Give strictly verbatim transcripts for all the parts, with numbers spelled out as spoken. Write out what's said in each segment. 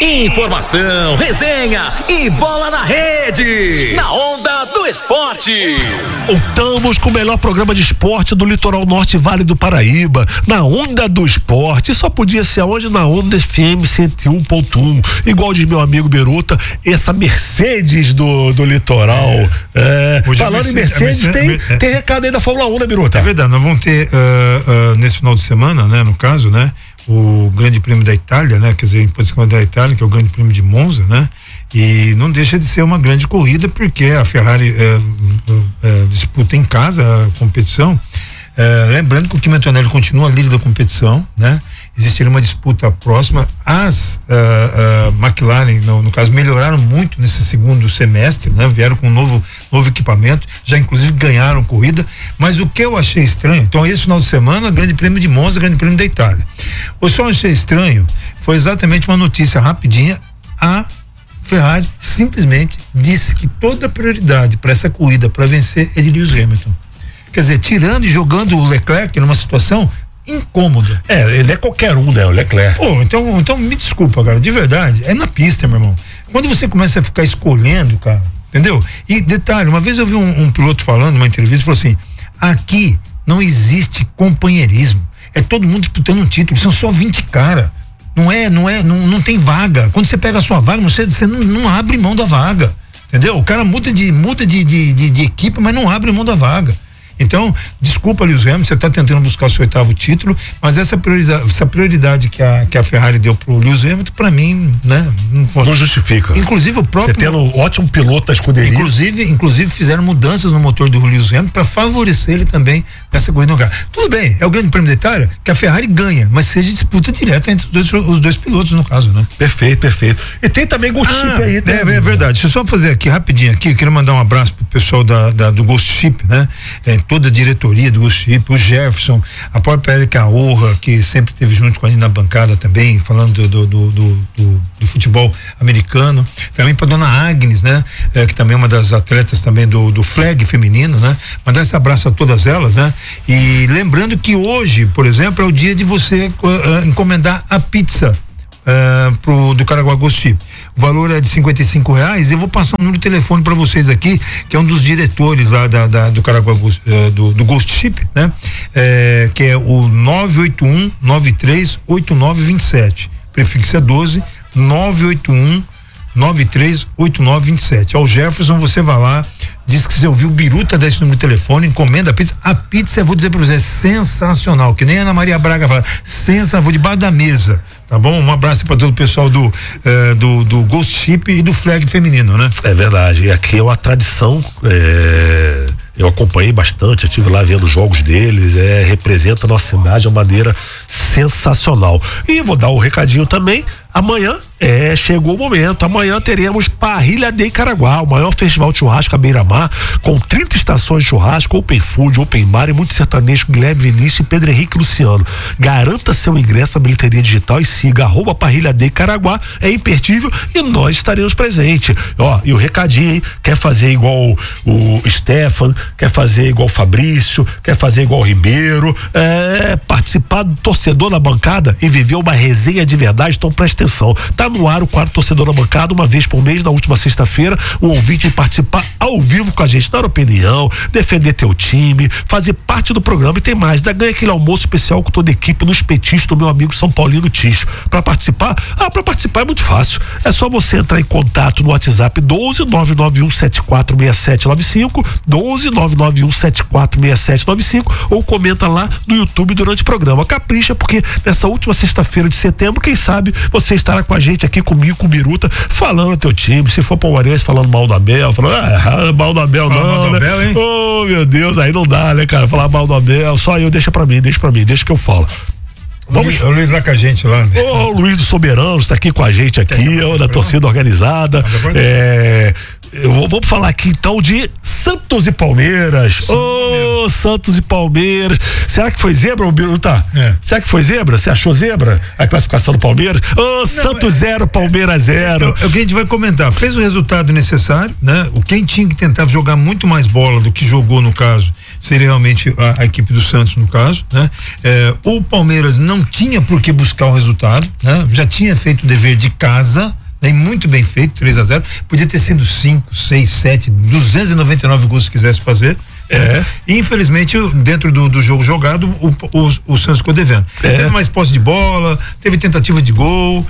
Informação, resenha e bola na rede. Na Onda do Esporte. Voltamos com o melhor programa de esporte do Litoral Norte Vale do Paraíba. Na Onda do Esporte. Só podia ser hoje na Onda F M cento e um ponto um. Igual diz meu amigo Biruta, essa Mercedes do, do Litoral. É. É, falando em Mercedes, Mercedes tem, tem recado aí da Fórmula um, né, Biruta? É verdade, nós vamos ter uh, uh, nesse final de semana, né, no caso, né, o Grande Prêmio da Itália, né, quer dizer, em da Itália, que é o Grande Prêmio de Monza, né, e não deixa de ser uma grande corrida, porque a Ferrari é, é, disputa em casa a competição. É, lembrando que o Kimi Antonelli continua líder da competição, né? Existiria uma disputa próxima. As uh, uh, McLaren, no, no caso, melhoraram muito nesse segundo semestre, né? Vieram com um novo, novo equipamento, já inclusive ganharam corrida, mas o que eu achei estranho, então esse final de semana, Grande Prêmio de Monza, Grande Prêmio da Itália. O que eu achei estranho foi exatamente uma notícia rapidinha. A Ferrari simplesmente disse que toda a prioridade para essa corrida, para vencer, é de Lewis Hamilton. Quer dizer, tirando e jogando o Leclerc numa situação incômoda. É, ele é qualquer um, né, o Leclerc. Pô, então, então me desculpa, cara, de verdade, é na pista, meu irmão. Quando você começa a ficar escolhendo, cara, entendeu? E detalhe, uma vez eu vi um, um piloto falando numa entrevista, falou assim: aqui não existe companheirismo, é todo mundo disputando um título, são só vinte caras. Não é, não é, não, não tem vaga. Quando você pega a sua vaga, você, você não, não abre mão da vaga, entendeu? O cara muda de, muda de, de, de, de equipe, mas não abre mão da vaga. Então, desculpa, Lewis Hamilton, você está tentando buscar o seu oitavo título, mas essa prioridade, essa prioridade que a, que a Ferrari deu pro Lewis Hamilton, para mim, né? Não, não justifica. Inclusive o próprio... Você tendo um ótimo piloto da escuderia. Inclusive, inclusive fizeram mudanças no motor do Lewis Hamilton para favorecer ele também nessa corrida no carro. Tudo bem, é o Grande Prêmio da Itália que a Ferrari ganha, mas seja disputa direta entre os dois, os dois pilotos, no caso, né? Perfeito, perfeito. E tem também Ghost ah, Chip aí, tá? É, é verdade. Deixa eu só fazer aqui rapidinho aqui, eu queria mandar um abraço pro pessoal da, da, do Ghost Chip, né? É, toda a diretoria do Ghost Chip, o Jefferson, a própria Erika Orra, que sempre esteve junto com a gente na bancada também, falando do, do, do, do, do, do futebol americano. Também para dona Agnes, né? É, que também é uma das atletas também do, do flag feminino, né? Mandar esse abraço a todas elas, né? E lembrando que hoje, por exemplo, é o dia de você uh, uh, encomendar a pizza uh, pro, do Caraguá Ghost Chip. O valor é de cinquenta e cinco reais. Eu vou passar um número de telefone para vocês aqui, que é um dos diretores lá da, da do Caraguá uh, do, do Ghost Chip, né? É, que é o nove oito um, nove três oito nove dois sete. Prefixo é doze, nove oito um, nove três oito nove dois sete. Ao Jefferson, você vai lá, diz que você ouviu o Biruta desse número de telefone, encomenda a pizza. A pizza, eu vou dizer pra você, é sensacional, que nem a Ana Maria Braga fala, sensacional, vou debaixo da mesa, tá bom? Um abraço para todo o pessoal do, eh, do, do Ghost Chip e do flag feminino, né? É verdade, e aqui é uma tradição, é... eu acompanhei bastante, eu estive lá vendo os jogos deles, é, representa a nossa cidade de uma maneira sensacional. E vou dar um recadinho também, amanhã é, chegou o momento, amanhã teremos Parrilha de Caraguá, o maior festival de churrasco à beira-mar, com trinta estações de churrasco, open food, open bar e muito sertanejo, Guilherme Vinícius e Pedro Henrique Luciano. Garanta seu ingresso na bilheteria digital e siga arroba Parrilha de Caraguá, é imperdível e nós estaremos presentes. Ó, e o recadinho, hein? Quer fazer igual o, o Stefan, quer fazer igual o Fabrício, quer fazer igual o Ribeiro, é, participar do torcedor na bancada e viver uma resenha de verdade, então presta atenção. Tá no ar o quadro Torcedor na Bancada, uma vez por mês, na última sexta-feira, o ouvinte participar ao vivo com a gente, dar opinião, defender teu time, fazer parte do programa e tem mais, ainda ganha aquele almoço especial com toda a equipe no espetismo do meu amigo São Paulino Ticho. Pra participar? Ah, pra participar é muito fácil, é só você entrar em contato no WhatsApp doze nove nove um sete quatro seis sete nove cinco, doze nove nove um sete quatro seis sete nove cinco, ou comenta lá no YouTube durante o programa. Capricha, porque nessa última sexta-feira de setembro, quem sabe você estará com a gente aqui comigo, com o Biruta, falando teu time, se for palmeirense, falando mal do Abel, falando, ah, mal do Abel Fala não, mal do né? Abel, hein? Oh, meu Deus, aí não dá, né, cara, falar mal do Abel, só eu, deixa pra mim, deixa pra mim, deixa que eu falo. Vamos... O Luiz lá com a gente lá. O Luiz do Soberano está aqui com a gente aqui, é, da torcida organizada. É, eu vou, vamos falar aqui então de Santos e Palmeiras. Ô, oh, Santos e Palmeiras. Será que foi zebra, ou Biruta? É. Será que foi zebra? Você achou zebra a classificação do Palmeiras? Ô, oh, Santos zero, é, Palmeiras zero. É, é, é o que a gente vai comentar. Fez o resultado necessário, né? O quem tinha que tentar jogar muito mais bola do que jogou no caso seria realmente a, a equipe do Santos no caso, né? É, o Palmeiras não tinha por que buscar o resultado, né? Já tinha feito o dever de casa, né? Muito bem feito, três a zero, podia ter sido cinco, seis, sete, duzentos e noventa e nove gols se quisesse fazer. É. E infelizmente, dentro do, do jogo jogado, o, o, o Santos ficou devendo. É. Teve mais posse de bola, teve tentativa de gol,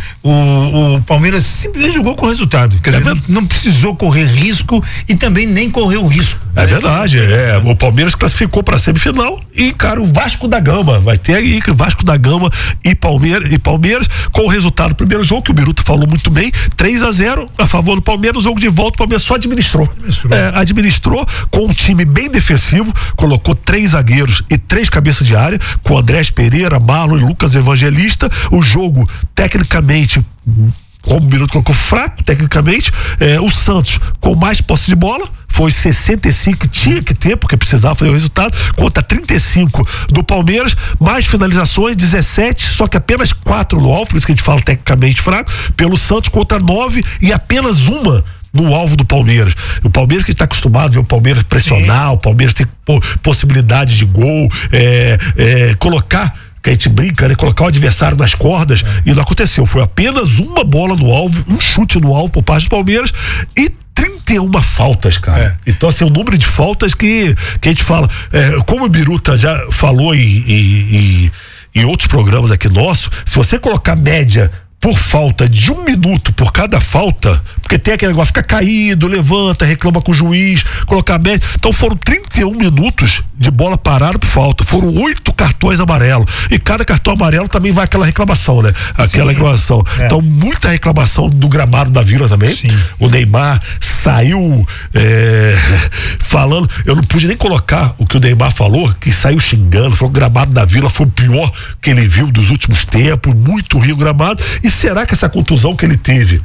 o, o Palmeiras simplesmente jogou com o resultado. Quer é dizer, não, não precisou correr risco e também nem correu risco. É, né? Verdade, é. O Palmeiras classificou para a semifinal e encara o Vasco da Gama. Vai ter aí Vasco da Gama e Palmeiras, e Palmeiras com o resultado do primeiro jogo, que o Biruta falou muito bem, três a zero a favor do Palmeiras. O jogo de volta, o Palmeiras só administrou. Administrou, é, administrou com um time bem defensivo. Colocou três zagueiros e três cabeças de área, com Andrés Pereira, Marlon e Lucas Evangelista. O jogo, tecnicamente, como o Biruta colocou, fraco, tecnicamente. É, o Santos com mais posse de bola, foi sessenta e cinco que tinha que ter, porque precisava fazer o resultado, contra trinta e cinco do Palmeiras, mais finalizações, dezessete, só que apenas quatro no alvo, por isso que a gente fala tecnicamente fraco, pelo Santos, contra nove e apenas uma no alvo do Palmeiras. O Palmeiras que está acostumado a ver o Palmeiras pressionar, Sim. o Palmeiras tem possibilidade de gol, é, é, colocar, que a gente brinca, né? Colocar o adversário nas cordas, é. E não aconteceu. Foi apenas uma bola no alvo, um chute no alvo por parte do Palmeiras e trinta e uma faltas, cara. É. Então, assim, o número de faltas que, que a gente fala, é, como o Biruta já falou em, em, em, em outros programas aqui nossos, se você colocar média por falta de um minuto por cada falta, porque tem aquele negócio, fica caído, levanta, reclama com o juiz, colocar média. Então foram trinta e um minutos de bola parada por falta. Foram oito cartões amarelos. E cada cartão amarelo também vai aquela reclamação, né? Aquela Sim. reclamação. É. Então, muita reclamação do gramado da Vila também. Sim. O Neymar saiu é, falando, eu não pude nem colocar o que o Neymar falou, que saiu xingando, falou que o gramado da Vila foi o pior que ele viu dos últimos tempos, muito ruim o gramado. E será que essa contusão que ele teve,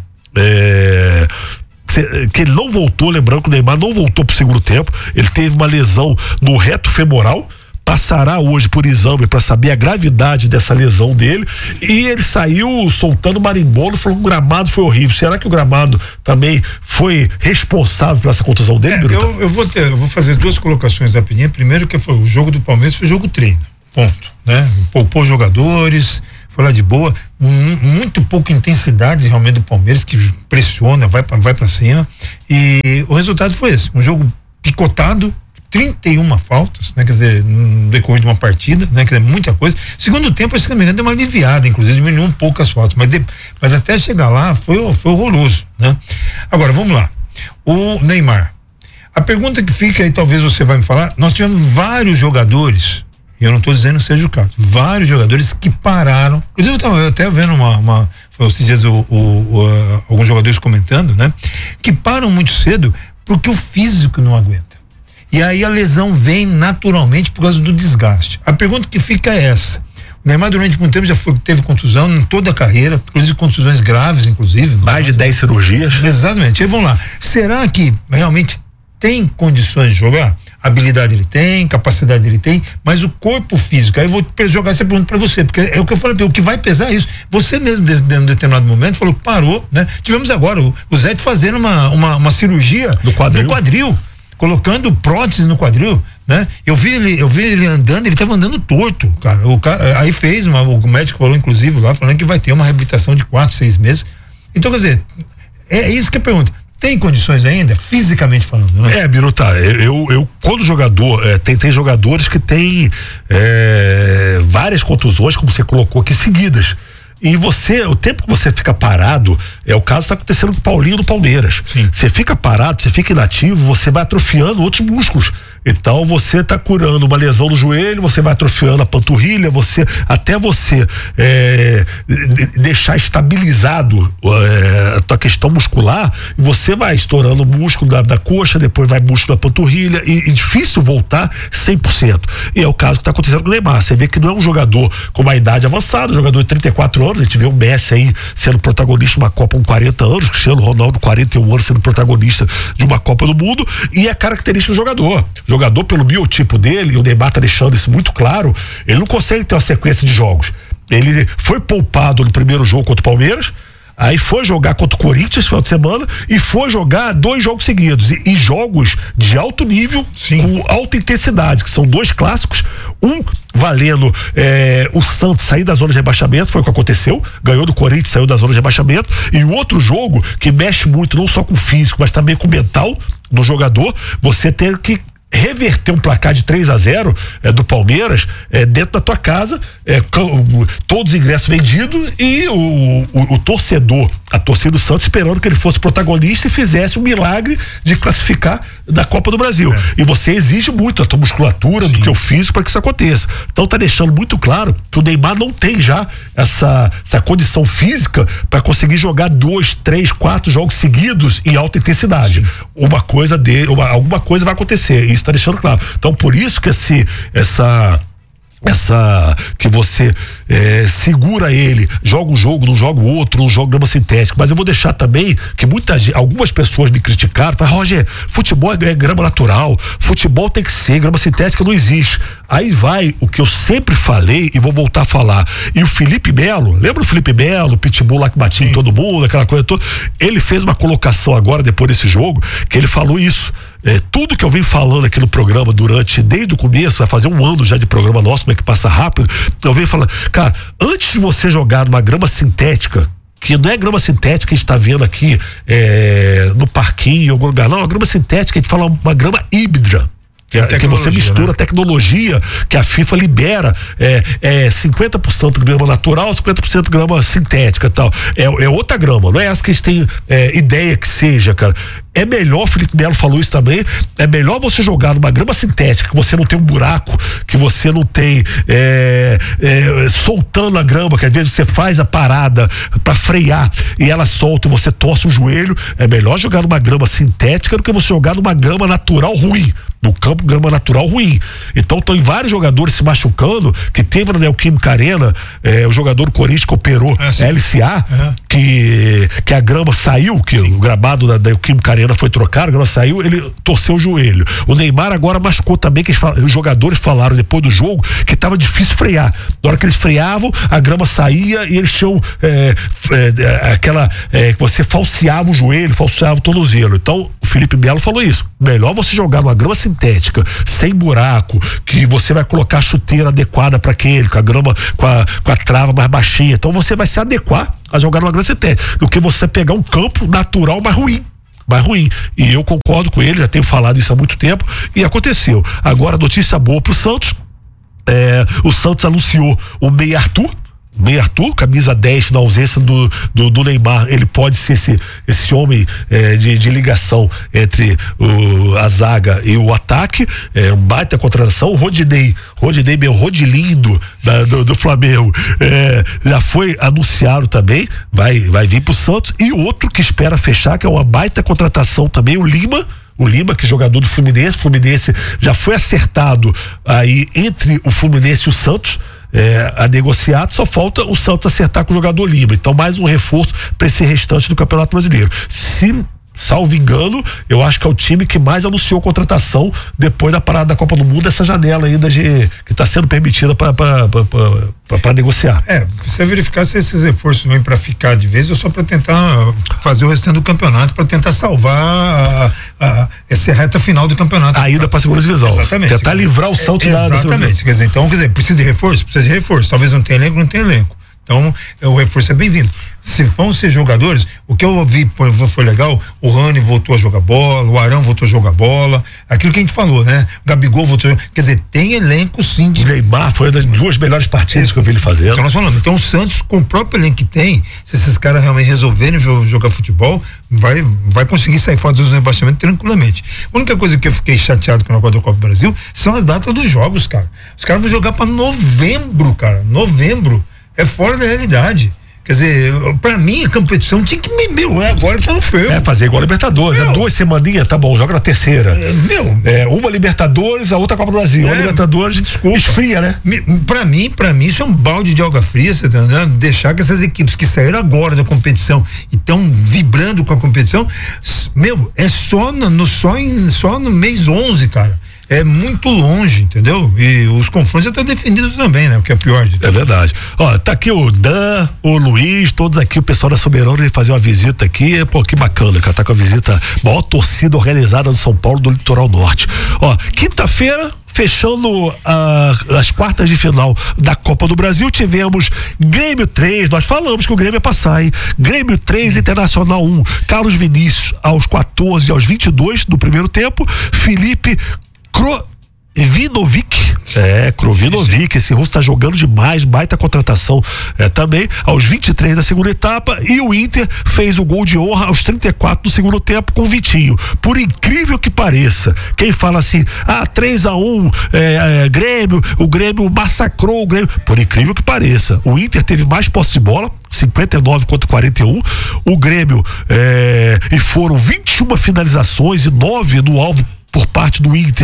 é, que ele não voltou, lembrando que o Neymar não voltou pro segundo tempo, ele teve uma lesão no reto femoral, passará hoje por exame para saber a gravidade dessa lesão dele, e ele saiu soltando marimbondo, falou que o gramado foi horrível. Será que o gramado também foi responsável por essa contusão dele? É, eu, eu, vou ter, eu vou fazer duas colocações rapidinho. Primeiro, que foi o jogo do Palmeiras, foi jogo treino, ponto, né? Poupou jogadores, foi lá de boa, muito pouca intensidade realmente do Palmeiras, que pressiona, vai pra, vai pra cima, e o resultado foi esse, um jogo picotado, trinta e uma faltas, né? Quer dizer, no decorrer de uma partida, né? Quer dizer, muita coisa. Segundo tempo, se não me engano, deu uma aliviada, inclusive diminuiu um pouco as faltas, mas, de, mas até chegar lá foi, foi horroroso, né? Agora, vamos lá, o Neymar, a pergunta que fica aí, talvez você vai me falar, nós tivemos vários jogadores, e eu não estou dizendo que seja o caso, vários jogadores que pararam, inclusive eu estava até vendo uma, uma esses dias o, o, o, alguns jogadores comentando, né, que param muito cedo porque o físico não aguenta, e aí a lesão vem naturalmente por causa do desgaste. A pergunta que fica é essa: o Neymar durante muito tempo já foi, teve contusão em toda a carreira, inclusive contusões graves, inclusive mais de dez cirurgias. Exatamente. Aí vamos lá, será que realmente tem condições de jogar? Habilidade ele tem, capacidade ele tem, mas o corpo físico, aí eu vou jogar essa pergunta pra você, porque é o que eu falei, o que vai pesar é isso. Você mesmo, de, de um determinado momento, falou que parou, né? Tivemos agora o, o Zé fazendo uma, uma, uma cirurgia no quadril. no quadril, colocando prótese no quadril, né? Eu vi ele, eu vi ele andando, ele tava andando torto, cara. O, aí fez, uma, o médico falou, inclusive, lá, falando que vai ter uma reabilitação de quatro, seis meses. Então, quer dizer, é isso que eu pergunto. Tem condições ainda, fisicamente falando, né? É, Biruta, eu, eu quando jogador, é, tem, tem jogadores que tem é, várias contusões, como você colocou aqui, seguidas. E você, o tempo que você fica parado, é o caso que está acontecendo com o Paulinho do Palmeiras. Sim. Você fica parado, você fica inativo, você vai atrofiando outros músculos. Então você está curando uma lesão no joelho, você vai atrofiando a panturrilha, você até você é, de, deixar estabilizado é, a tua questão muscular, você vai estourando o músculo da, da coxa, depois vai músculo da panturrilha e, e difícil voltar cem por cento. E é o caso que está acontecendo com o Neymar. Você vê que não é um jogador com uma idade avançada, um jogador de trinta e quatro anos. A gente vê o Messi aí sendo protagonista de uma Copa com quarenta anos, Cristiano Ronaldo, quarenta e um anos, sendo protagonista de uma Copa do Mundo, e é característica do jogador. O jogador, pelo biotipo dele, e o Neymar tá deixando isso muito claro, ele não consegue ter uma sequência de jogos. Ele foi poupado no primeiro jogo contra o Palmeiras, aí foi jogar contra o Corinthians no final de semana e foi jogar dois jogos seguidos e, e jogos de alto nível, sim, com alta intensidade, que são dois clássicos, um valendo é, o Santos sair da zona de rebaixamento, foi o que aconteceu, ganhou do Corinthians, saiu da zona de rebaixamento, e o outro jogo que mexe muito não só com o físico, mas também com o mental do jogador, você ter que reverter um placar de três a zero é, do Palmeiras é, dentro da tua casa, é, todos os ingressos vendidos e o, o, o torcedor, a torcida do Santos esperando que ele fosse protagonista e fizesse um milagre de classificar da Copa do Brasil. É. E você exige muito a tua musculatura, sim, do teu físico para que isso aconteça. Então tá deixando muito claro que o Neymar não tem já essa, essa condição física para conseguir jogar dois, três, quatro jogos seguidos em alta intensidade. Sim. Uma coisa de, uma, alguma coisa vai acontecer. Isso tá deixando claro. Então por isso que esse, essa essa que você é, segura ele, joga um jogo, não joga o outro, não joga grama sintética. Mas eu vou deixar também que muitas, algumas pessoas me criticaram, falaram: Roger, futebol é, é grama natural, futebol tem que ser, grama sintética não existe. Aí vai o que eu sempre falei e vou voltar a falar. E o Felipe Melo, lembra o Felipe Melo, o Pitbull lá que batia em todo mundo, aquela coisa toda? Ele fez uma colocação agora, depois desse jogo, que ele falou isso. É, tudo que eu venho falando aqui no programa durante, desde o começo, vai fazer um ano já de programa nosso, como é que passa rápido, eu venho falando, cara, antes de você jogar numa grama sintética, que não é grama sintética que a gente tá vendo aqui é, no parquinho, em algum lugar, não, a grama sintética, a gente fala uma grama híbrida. Que, é, que você mistura, né, tecnologia que a FIFA libera, é, é cinquenta por cento grama natural, cinquenta por cento grama sintética e tal. É, é outra grama, não é essa que a gente tem é, ideia que seja, cara. É melhor, o Felipe Melo falou isso também, é melhor você jogar numa grama sintética, que você não tem um buraco, que você não tem é, é, soltando a grama, que às vezes você faz a parada pra frear e ela solta e você torce o joelho. É melhor jogar numa grama sintética do que você jogar numa grama natural ruim, no campo grama natural ruim. Então estão vários jogadores se machucando, que teve na Neoquímica Arena, é, o jogador do Corinthians que operou é, a L C A, uhum, que, que a grama saiu, que sim, o gramado da Neoquímica Arena foi trocado, a grama saiu, ele torceu o joelho. O Neymar agora machucou também, que os jogadores falaram depois do jogo que estava difícil frear. Na hora que eles freavam, a grama saía e eles tinham é, é, aquela é, que você falseava o joelho, falseava o tornozelo. Então o Felipe Melo falou isso, melhor você jogar numa grama sintética, sem buraco, que você vai colocar a chuteira adequada para aquele, com a grama, com a, com a trava mais baixinha. Então você vai se adequar a jogar numa grama sintética, do que você pegar um campo natural mais ruim. mais ruim, e eu concordo com ele, já tenho falado isso há muito tempo, e aconteceu. Agora, notícia boa pro Santos, é, o Santos anunciou o Meia Arthur, Meia Arthur, camisa dez, na ausência do, do, do Neymar, ele pode ser esse, esse homem é, de, de ligação entre o, a zaga e o ataque, é um baita contratação. O Rodinei, Rodinei, meu Rodilindo da, do, do Flamengo, é, já foi anunciado também, vai, vai vir pro Santos. E outro que espera fechar, que é uma baita contratação também, o Lima, o Lima, que é jogador do Fluminense. O Fluminense já foi acertado aí entre o Fluminense e o Santos, É, a negociar, só falta o Santos acertar com o jogador Lima. Então, mais um reforço para esse restante do Campeonato Brasileiro. Se, salvo engano, eu acho que é o time que mais anunciou contratação depois da parada da Copa do Mundo, essa janela ainda de, que está sendo permitida para negociar. É, precisa verificar se esses reforços vêm para ficar de vez ou só para tentar fazer o restante do campeonato, para tentar salvar a, a, essa reta final do campeonato. A ida para a segunda divisão. Exatamente. Tentar livrar o Santos é, da. Exatamente. Quer dizer, então, quer dizer, precisa de reforço? Precisa de reforço. Talvez não tenha elenco, não tenha elenco. Então, o reforço é bem-vindo. se vão ser jogadores, o que eu ouvi foi legal, o Rani voltou a jogar bola, o Arão voltou a jogar bola, aquilo que a gente falou, né? O Gabigol voltou a jogar, quer dizer, tem elenco sim. De... O Neymar foi uma das duas melhores partidas é, que eu vi ele fazendo. Então nós falamos, então o Santos, com o próprio elenco que tem, se esses caras realmente resolverem jogar futebol, vai, vai conseguir sair fora dos rebaixamentos tranquilamente. A única coisa que eu fiquei chateado com a Copa do Copa do Brasil são as datas dos jogos, cara. Os caras vão jogar pra novembro, cara. Novembro. É fora da realidade. Quer dizer, pra mim a competição tinha que me, meu, agora tá no ferro. É, fazer igual a Libertadores, é duas semaninhas, tá bom, joga na terceira. É, meu. É, uma Libertadores, a outra Copa do Brasil. É, uma Libertadores, desculpa. Esfria, né? Me, pra mim, pra mim, isso é um balde de alga fria, você tá entendendo? Deixar que essas equipes que saíram agora da competição e estão vibrando com a competição, meu, é só no, no, só, em, só no mês onze, cara. É muito longe, entendeu? E os confrontos já estão definidos também, né? O que é pior. É verdade. Ó, tá aqui o Dan, o Luiz, todos aqui, o pessoal da Soberano, ele fazer uma visita aqui. Pô, que bacana, cara. Tá com a visita, maior torcida organizada do São Paulo, do Litoral Norte. Ó, quinta-feira, fechando ah, as quartas de final da Copa do Brasil, tivemos Grêmio três, nós falamos que o Grêmio ia passar, hein? Grêmio três, Internacional um, Carlos Vinícius aos quatorze e aos vinte e dois do primeiro tempo, Felipe Krovinovic, é, Krovinovic, esse russo tá jogando demais, baita contratação é, também, aos vinte e três da segunda etapa, e o Inter fez o gol de honra aos trinta e quatro do segundo tempo com o Vitinho. Por incrível que pareça, quem fala assim, ah, três a um, é, é, Grêmio, o Grêmio massacrou o Grêmio, por incrível que pareça, o Inter teve mais posse de bola, cinquenta e nove contra quarenta e um, o Grêmio, é, e foram vinte e uma finalizações e nove no alvo por parte do Inter